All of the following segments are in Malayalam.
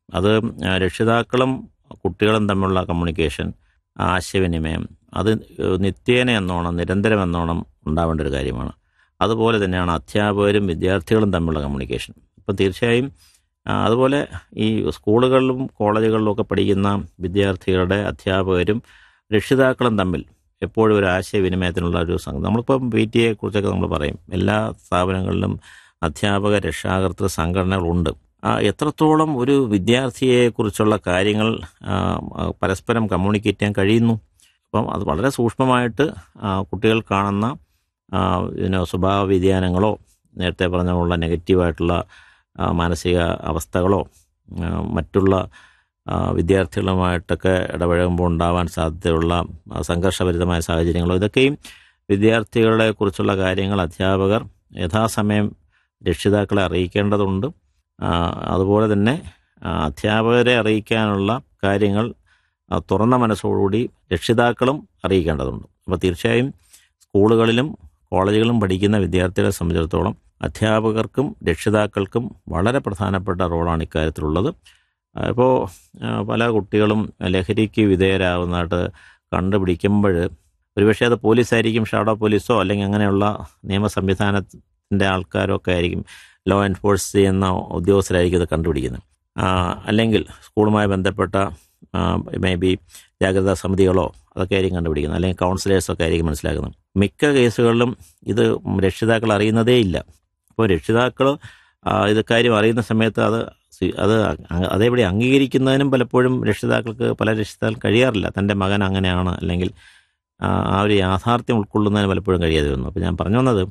അത് രക്ഷിതാക്കളും കുട്ടികളും തമ്മിലുള്ള കമ്മ്യൂണിക്കേഷൻ, ആശയവിനിമയം അത് നിത്യേന എന്നോണം നിരന്തരം എന്നോണം ഉണ്ടാവേണ്ട ഒരു കാര്യമാണ്. അതുപോലെ തന്നെയാണ് അധ്യാപകരും വിദ്യാർത്ഥികളും തമ്മിലുള്ള കമ്മ്യൂണിക്കേഷൻ. അപ്പം തീർച്ചയായും അതുപോലെ ഈ സ്കൂളുകളിലും കോളേജുകളിലും ഒക്കെ പഠിക്കുന്ന വിദ്യാർത്ഥികളുടെ അധ്യാപകരും രക്ഷിതാക്കളും തമ്മിൽ എപ്പോഴും ഒരു ആശയവിനിമയത്തിനുള്ള ഒരു നമ്മളിപ്പം PTA കുറിച്ചൊക്കെ നമ്മൾ പറയും. എല്ലാ സ്ഥാപനങ്ങളിലും അധ്യാപക രക്ഷാകർതൃ സംഘടനകളുണ്ട്. എത്രത്തോളം ഒരു വിദ്യാർത്ഥിയെക്കുറിച്ചുള്ള കാര്യങ്ങൾ പരസ്പരം കമ്മ്യൂണിക്കേറ്റ് ചെയ്യാൻ കഴിയുന്നു. അപ്പം അത് വളരെ സൂക്ഷ്മമായിട്ട് കുട്ടികൾ കാണുന്ന സ്വഭാവ വ്യതിയാനങ്ങളോ നേരത്തെ പറഞ്ഞ പോലുള്ള നെഗറ്റീവായിട്ടുള്ള മാനസിക അവസ്ഥകളോ മറ്റുള്ള വിദ്യാർത്ഥികളുമായിട്ടൊക്കെ ഇടപഴകുമ്പോൾ ഉണ്ടാവാൻ സാധ്യതയുള്ള സംഘർഷഭരിതമായ സാഹചര്യങ്ങളോ ഇതൊക്കെയും വിദ്യാർത്ഥികളെ കുറിച്ചുള്ള കാര്യങ്ങൾ അധ്യാപകർ യഥാസമയം രക്ഷിതാക്കളെ അറിയിക്കേണ്ടതുണ്ട്. അതുപോലെ തന്നെ അധ്യാപകരെ അറിയിക്കാനുള്ള കാര്യങ്ങൾ തുറന്ന മനസ്സോടുകൂടി രക്ഷിതാക്കളും അറിയിക്കേണ്ടതുണ്ട്. അപ്പോൾ തീർച്ചയായും സ്കൂളുകളിലും കോളേജുകളിലും പഠിക്കുന്ന വിദ്യാർത്ഥികളെ സംബന്ധിച്ചിടത്തോളം അധ്യാപകർക്കും രക്ഷിതാക്കൾക്കും വളരെ പ്രധാനപ്പെട്ട റോളാണ് ഇക്കാര്യത്തിലുള്ളത്. ഇപ്പോൾ പല കുട്ടികളും ലഹരിക്ക് വിധേയരാകുന്നതായിട്ട് കണ്ടുപിടിക്കുമ്പോൾ ഒരുപക്ഷെ അത് പോലീസായിരിക്കും, ഷാഡോ പോലീസോ അല്ലെങ്കിൽ അങ്ങനെയുള്ള നിയമ സംവിധാനത്തിൻ്റെ ആൾക്കാരോ ഒക്കെ ആയിരിക്കും, ലോ എൻഫോഴ്സ് ചെയ്യുന്ന ഉദ്യോഗസ്ഥരായിരിക്കും ഇത് കണ്ടുപിടിക്കുന്നത്. അല്ലെങ്കിൽ സ്കൂളുമായി ബന്ധപ്പെട്ട മേ ബി ജാഗ്രതാ സമിതികളോ അതൊക്കെ ആയിരിക്കും കണ്ടുപിടിക്കുന്നത്, അല്ലെങ്കിൽ കൗൺസിലേഴ്സൊക്കെ ആയിരിക്കും മനസ്സിലാക്കുന്നത്. മിക്ക കേസുകളിലും ഇത് രക്ഷിതാക്കൾ അറിയുന്നതേ ഇല്ല. അപ്പോൾ രക്ഷിതാക്കൾ ഇത് കാര്യം അറിയുന്ന സമയത്ത് അതേപടി അംഗീകരിക്കുന്നതിനും പലപ്പോഴും പല രക്ഷിതാക്കൾ കഴിയാറില്ല. തൻ്റെ മകൻ അങ്ങനെയാണ് അല്ലെങ്കിൽ ആ ഒരു യാഥാർത്ഥ്യം ഉൾക്കൊള്ളുന്നതിന് പലപ്പോഴും കഴിയാതെ വരുന്നു. അപ്പോൾ ഞാൻ പറഞ്ഞു വന്നത്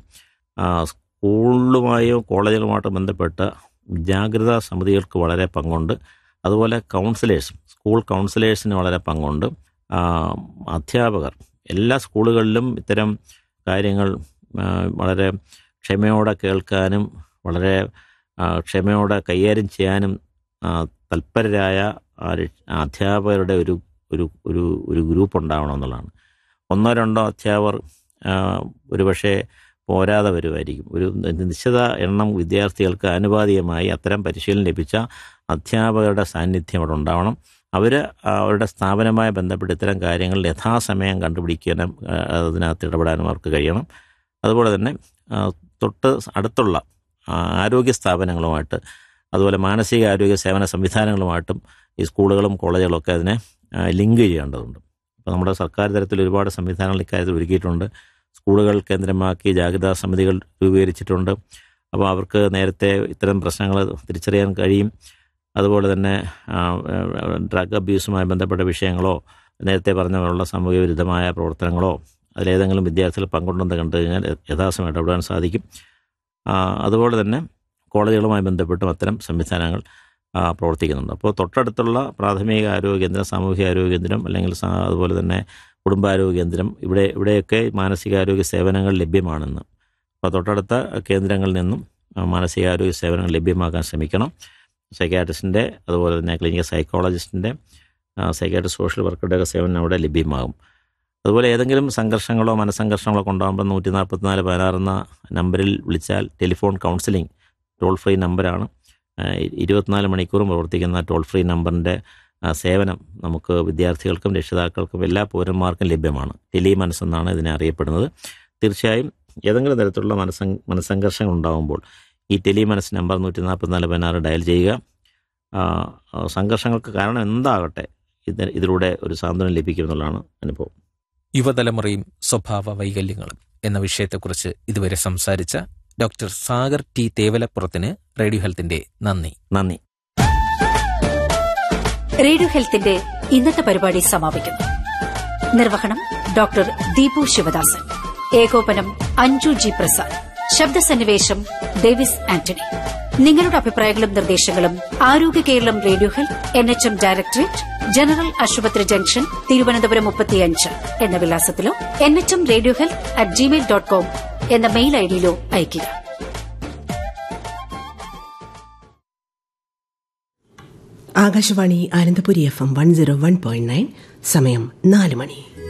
സ്കൂളുമായോ കോളേജുകളുമായിട്ട് ബന്ധപ്പെട്ട ജാഗ്രതാ സമിതികൾക്ക് വളരെ പങ്കുണ്ട്. അതുപോലെ സ്കൂൾ കൗൺസിലേഴ്സിന് വളരെ പങ്കുണ്ട്. അധ്യാപകർ എല്ലാ സ്കൂളുകളിലും ഇത്തരം കാര്യങ്ങൾ വളരെ ക്ഷമയോടെ കേൾക്കാനും വളരെ ക്ഷമയോടെ കൈകാര്യം ചെയ്യാനും തൽപരരായ അധ്യാപകരുടെ ഒരു ഗ്രൂപ്പ് ഉണ്ടാവണം എന്നുള്ളതാണ്. 1-2 അധ്യാപകർ ഒരുപക്ഷെ പോരാതെ വരുമായിരിക്കും. ഒരു നിശ്ചിത എണ്ണം വിദ്യാർത്ഥികൾക്ക് ആനുപാതികമായി അത്തരം പരിശീലനം ലഭിച്ച അധ്യാപകരുടെ സാന്നിധ്യം അവിടെ ഉണ്ടാവണം. അവരുടെ സ്ഥാപനവുമായി ബന്ധപ്പെട്ട് ഇത്തരം കാര്യങ്ങൾ യഥാസമയം കണ്ടുപിടിക്കാനും അതിനകത്ത് ഇടപെടാനും അവർക്ക് കഴിയണം. അതുപോലെ തന്നെ തൊട്ട് അടുത്തുള്ള ആരോഗ്യ സ്ഥാപനങ്ങളുമായിട്ട് അതുപോലെ മാനസിക ആരോഗ്യ സേവന സംവിധാനങ്ങളുമായിട്ടും ഈ സ്കൂളുകളും കോളേജുകളൊക്കെ അതിനെ ലിങ്ക് ചെയ്യേണ്ടതുണ്ട്. അപ്പോൾ നമ്മുടെ സർക്കാർ തലത്തിൽ ഒരുപാട് സംവിധാനങ്ങൾ ഇക്കാര്യത്തിൽ ഒരുക്കിയിട്ടുണ്ട്. സ്കൂളുകൾ കേന്ദ്രമാക്കി ജാഗ്രതാ സമിതികൾ രൂപീകരിച്ചിട്ടുണ്ട്. അപ്പോൾ അവർക്ക് നേരത്തെ ഇത്തരം പ്രശ്നങ്ങൾ തിരിച്ചറിയാൻ കഴിയും. അതുപോലെ തന്നെ ഡ്രഗ് അബ്യൂസുമായി ബന്ധപ്പെട്ട വിഷയങ്ങളോ നേരത്തെ പറഞ്ഞ പോലുള്ള സാമൂഹ്യ വിരുദ്ധമായ പ്രവർത്തനങ്ങളോ അതിലേതെങ്കിലും വിദ്യാർത്ഥികൾ പങ്കുണ്ടെന്ന് കണ്ടു കഴിഞ്ഞാൽ യഥാസമയം ഇടപെടാൻ സാധിക്കും. അതുപോലെ തന്നെ കോളേജുകളുമായി ബന്ധപ്പെട്ടും അത്തരം സംവിധാനങ്ങൾ പ്രവർത്തിക്കുന്നുണ്ട്. അപ്പോൾ തൊട്ടടുത്തുള്ള പ്രാഥമിക ആരോഗ്യ കേന്ദ്രം, സാമൂഹിക ആരോഗ്യ കേന്ദ്രം അല്ലെങ്കിൽ അതുപോലെ തന്നെ കുടുംബാരോഗ്യ കേന്ദ്രം ഇവിടെയൊക്കെ മാനസികാരോഗ്യ സേവനങ്ങൾ ലഭ്യമാണെന്ന്. അപ്പോൾ തൊട്ടടുത്ത കേന്ദ്രങ്ങളിൽ നിന്നും മാനസികാരോഗ്യ സേവനങ്ങൾ ലഭ്യമാക്കാൻ ശ്രമിക്കണം. സൈക്യാട്രിസ്റ്റിൻ്റെ അതുപോലെ തന്നെ ക്ലിനിക്കൽ സൈക്കോളജിസ്റ്റിൻ്റെ സൈക്യാട്രിസ്റ്റ് സോഷ്യൽ വർക്കറുടെയൊക്കെ സേവനം അവിടെ ലഭ്യമാകും. അതുപോലെ ഏതെങ്കിലും സംഘർഷങ്ങളോ മനസ്സംഘർഷങ്ങളോ കൊണ്ടുപോകുമ്പോൾ 14416 എന്ന നമ്പറിൽ വിളിച്ചാൽ ടെലിഫോൺ കൗൺസിലിംഗ് ടോൾ ഫ്രീ നമ്പറാണ്. 24 മണിക്കൂറും പ്രവർത്തിക്കുന്ന ടോൾ ഫ്രീ നമ്പറിൻ്റെ സേവനം നമുക്ക് വിദ്യാർത്ഥികൾക്കും രക്ഷിതാക്കൾക്കും എല്ലാ പൗരന്മാർക്കും ലഭ്യമാണ്. ടെലിമനസ് എന്നാണ് ഇതിനെ അറിയപ്പെടുന്നത്. തീർച്ചയായും ഏതെങ്കിലും തരത്തിലുള്ള മനസ്സംഘർഷങ്ങൾ ഉണ്ടാകുമ്പോൾ ഈ ടെലിമനസ് നമ്പർ 14416 ഡയൽ ചെയ്യുക. സംഘർഷങ്ങൾക്ക് കാരണം എന്താകട്ടെ ഇതിലൂടെ ഒരു സാന്ത്വനം ലഭിക്കുമെന്നുള്ളതാണ് അനുഭവം. യുവതലമുറയും സ്വഭാവ വൈകല്യങ്ങളും എന്ന വിഷയത്തെക്കുറിച്ച് ഇതുവരെ സംസാരിച്ച ഡോക്ടർ സാഗർ ടി തേവലപ്പുറത്തിന് റേഡിയോ ഹെൽത്തിന്റെ നന്ദി. റേഡിയോ ഹെൽത്തിന്റെ ഇന്നത്തെ പരിപാടി സമാപിക്കുന്നു. നിർവഹണം ഡോക്ടർ ദീപു ശിവദാസൻ. ഏകോപനം അഞ്ജു ജി പ്രസാദ്. ശബ്ദസന്നിവേശം ഡേവിസ് ആന്റണി. നിങ്ങളുടെ അഭിപ്രായങ്ങളും നിർദ്ദേശങ്ങളും ആരോഗ്യ Keralam radio health NHM directorate, general ആശുപത്രി ജംഗ്ഷൻ, തിരുവനന്തപുരം 35 എന്ന വിലാസത്തിലോ nhmradiohealth@gmail.com എന്ന മെയിൽ ഐഡിയിലോ അയയ്ക്കുക. ആകാശവാണി ആനന്ദപുരി FM 101.9. സമയം 4 മണി.